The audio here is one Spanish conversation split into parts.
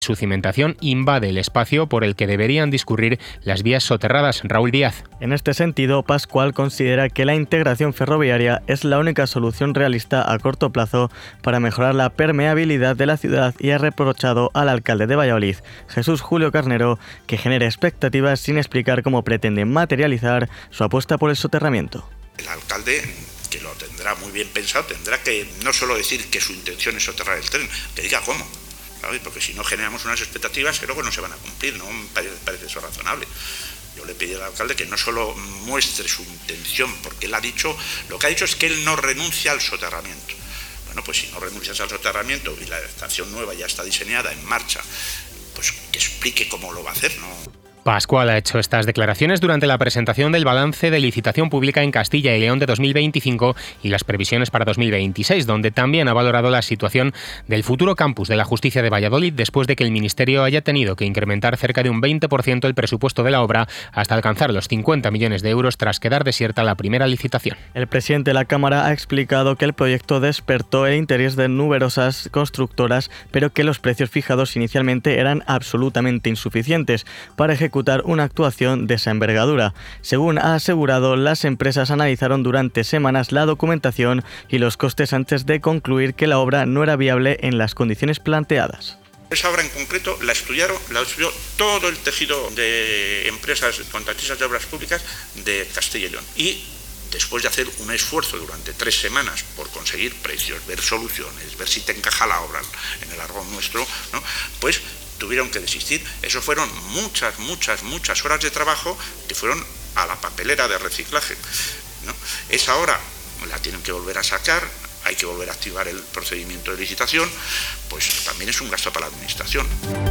Su cimentación invade el espacio por el que deberían discurrir las vías soterradas. Raúl Díaz. En este sentido, Pascual considera que la integración ferroviaria es la única solución realista a corto plazo para mejorar la permeabilidad de la ciudad y ha reprochado al alcalde de Valladolid, Jesús Julio Carnero, que genere expectativas sin explicar cómo pretende materializar su apuesta por el soterramiento. El alcalde, que lo tendrá muy bien pensado, tendrá que no solo decir que su intención es soterrar el tren, que diga cómo. ¿Sabes? Porque si no generamos unas expectativas que luego no se van a cumplir, no me parece eso razonable. Yo le pedí al alcalde que no solo muestre su intención, porque él ha dicho, lo que ha dicho es que él no renuncia al soterramiento. Bueno, pues si no renuncias al soterramiento y la estación nueva ya está diseñada, en marcha, pues que explique cómo lo va a hacer, ¿no? Pascual ha hecho estas declaraciones durante la presentación del balance de licitación pública en Castilla y León de 2025 y las previsiones para 2026, donde también ha valorado la situación del futuro campus de la Justicia de Valladolid después de que el Ministerio haya tenido que incrementar cerca de un 20% el presupuesto de la obra hasta alcanzar los 50 millones de euros tras quedar desierta la primera licitación. El presidente de la Cámara ha explicado que el proyecto despertó el interés de numerosas constructoras, pero que los precios fijados inicialmente eran absolutamente insuficientes para ejecutar una actuación de esa envergadura. Según ha asegurado, las empresas analizaron durante semanas la documentación y los costes antes de concluir que la obra no era viable en las condiciones planteadas. Esa obra en concreto la estudió todo el tejido de empresas contratistas de obras públicas de Castilla y León. Y después de hacer un esfuerzo durante 3 semanas por conseguir precios, ver soluciones, ver si te encaja la obra en el argot nuestro, ¿no? Pues tuvieron que desistir. Eso fueron muchas horas de trabajo que fueron a la papelera de reciclaje, ¿no? Esa obra la tienen que volver a sacar, hay que volver a activar el procedimiento de licitación, pues también es un gasto para la administración.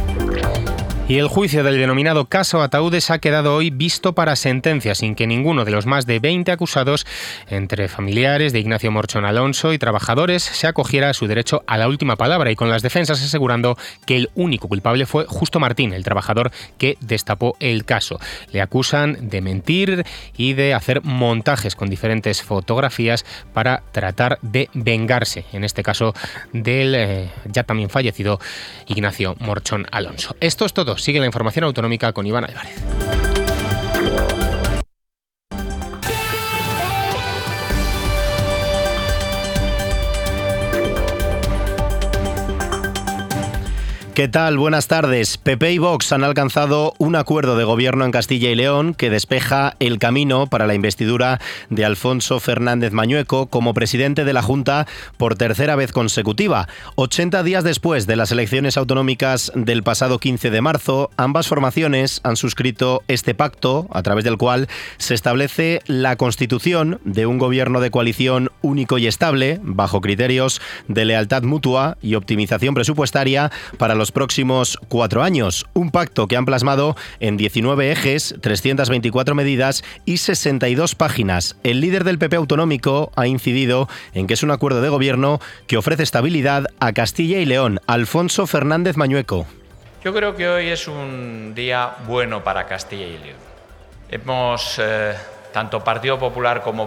Y el juicio del denominado caso Ataúdes ha quedado hoy visto para sentencia, sin que ninguno de los más de 20 acusados, entre familiares de Ignacio Morchón Alonso y trabajadores, se acogiera a su derecho a la última palabra, y con las defensas asegurando que el único culpable fue Justo Martín, el trabajador que destapó el caso. Le acusan de mentir y de hacer montajes con diferentes fotografías para tratar de vengarse, en este caso del ya también fallecido Ignacio Morchón Alonso. Esto es todo. Sigue la información autonómica con Iván Álvarez. ¿Qué tal? Buenas tardes. PP y Vox han alcanzado un acuerdo de gobierno en Castilla y León que despeja el camino para la investidura de Alfonso Fernández Mañueco como presidente de la Junta por tercera vez consecutiva. 80 días después de las elecciones autonómicas del pasado 15 de marzo, ambas formaciones han suscrito este pacto a través del cual se establece la constitución de un gobierno de coalición único y estable bajo criterios de lealtad mutua y optimización presupuestaria para los próximos 4 años. Un pacto que han plasmado en 19 ejes, 324 medidas y 62 páginas. El líder del PP autonómico ha incidido en que es un acuerdo de gobierno que ofrece estabilidad a Castilla y León. Alfonso Fernández Mañueco. Yo creo que hoy es un día bueno para Castilla y León. Hemos, tanto Partido Popular como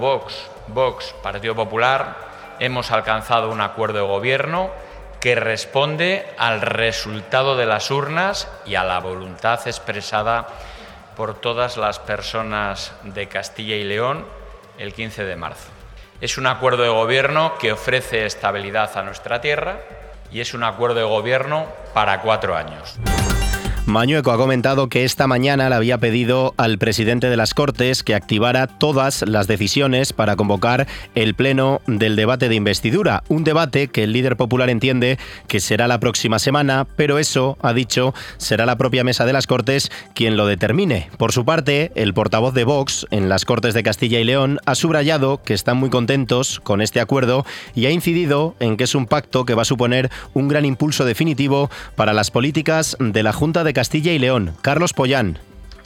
Vox, Partido Popular, hemos alcanzado un acuerdo de gobierno que responde al resultado de las urnas y a la voluntad expresada por todas las personas de Castilla y León el 15 de marzo. Es un acuerdo de gobierno que ofrece estabilidad a nuestra tierra y es un acuerdo de gobierno para 4 años. Mañueco ha comentado que esta mañana le había pedido al presidente de las Cortes que activara todas las decisiones para convocar el pleno del debate de investidura. Un debate que el líder popular entiende que será la próxima semana, pero eso, ha dicho, será la propia mesa de las Cortes quien lo determine. Por su parte, el portavoz de Vox en las Cortes de Castilla y León ha subrayado que están muy contentos con este acuerdo y ha incidido en que es un pacto que va a suponer un gran impulso definitivo para las políticas de la Junta de Castilla y León. Carlos Pollán.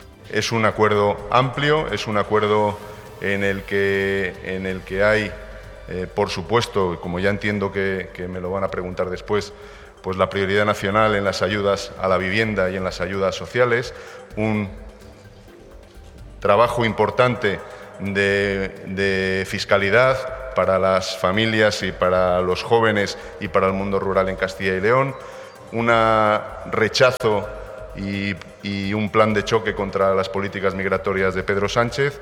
Es un acuerdo amplio, es un acuerdo en el que hay, por supuesto, como ya entiendo que me lo van a preguntar después, pues la prioridad nacional en las ayudas a la vivienda y en las ayudas sociales, un trabajo importante de fiscalidad para las familias y para los jóvenes y para el mundo rural en Castilla y León, un rechazo y un plan de choque contra las políticas migratorias de Pedro Sánchez.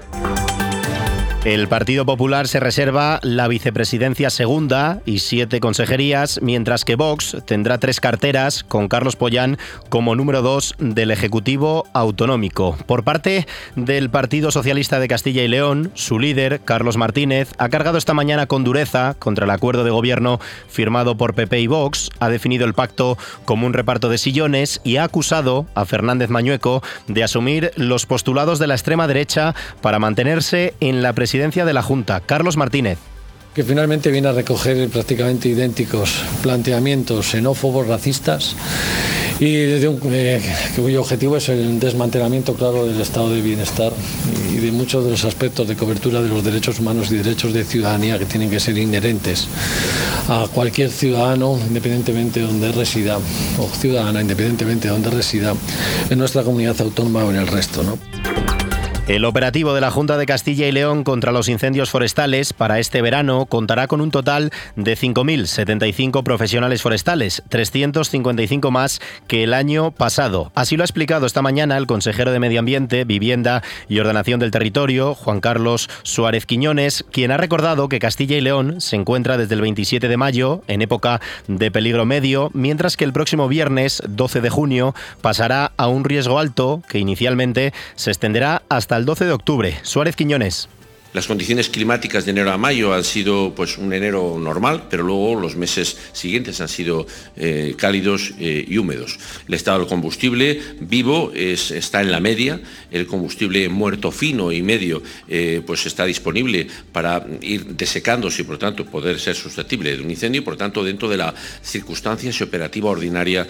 El Partido Popular se reserva la vicepresidencia segunda y 7 consejerías, mientras que Vox tendrá 3 carteras, con Carlos Pollán como número 2 del Ejecutivo Autonómico. Por parte del Partido Socialista de Castilla y León, su líder, Carlos Martínez, ha cargado esta mañana con dureza contra el acuerdo de gobierno firmado por PP y Vox, ha definido el pacto como un reparto de sillones y ha acusado a Fernández Mañueco de asumir los postulados de la extrema derecha para mantenerse en la presidencia de la Junta. Carlos Martínez. Que finalmente viene a recoger prácticamente idénticos planteamientos xenófobos, racistas, y cuyo objetivo es el desmantelamiento, claro, del estado de bienestar y de muchos de los aspectos de cobertura de los derechos humanos y derechos de ciudadanía que tienen que ser inherentes a cualquier ciudadano, independientemente de donde resida, o ciudadana, independientemente de donde resida, en nuestra comunidad autónoma o en el resto, ¿no? El operativo de la Junta de Castilla y León contra los incendios forestales para este verano contará con un total de 5.075 profesionales forestales, 355 más que el año pasado. Así lo ha explicado esta mañana el consejero de Medio Ambiente, Vivienda y Ordenación del Territorio, Juan Carlos Suárez Quiñones, quien ha recordado que Castilla y León se encuentra desde el 27 de mayo en época de peligro medio, mientras que el próximo viernes, 12 de junio, pasará a un riesgo alto que inicialmente se extenderá hasta el 12 de octubre. Suárez Quiñones. Las condiciones climáticas de enero a mayo han sido pues un enero normal, pero luego los meses siguientes han sido cálidos y húmedos. El estado del combustible vivo está en la media, el combustible muerto fino y medio pues está disponible para ir desecándose y por tanto poder ser susceptible de un incendio, por tanto dentro de las circunstancias y operativa ordinaria.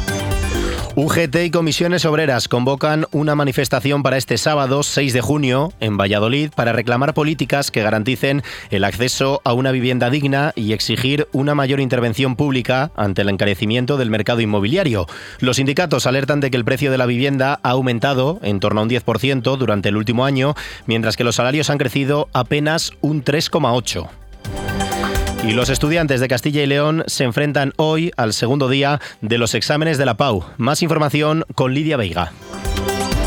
UGT y comisiones obreras convocan una manifestación para este sábado 6 de junio en Valladolid para reclamar políticas que garanticen el acceso a una vivienda digna y exigir una mayor intervención pública ante el encarecimiento del mercado inmobiliario. Los sindicatos alertan de que el precio de la vivienda ha aumentado en torno a un 10% durante el último año, mientras que los salarios han crecido apenas un 3,8%. Y los estudiantes de Castilla y León se enfrentan hoy al segundo día de los exámenes de la PAU. Más información con Lidia Veiga.